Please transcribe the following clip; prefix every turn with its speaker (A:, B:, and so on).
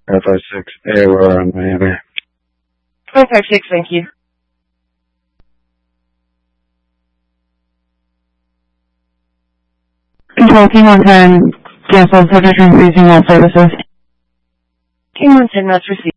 A: 556 Aurora, Miami.
B: 556, thank you.
C: Control King 110, cancel subject room using all services.
B: King 110, that's received.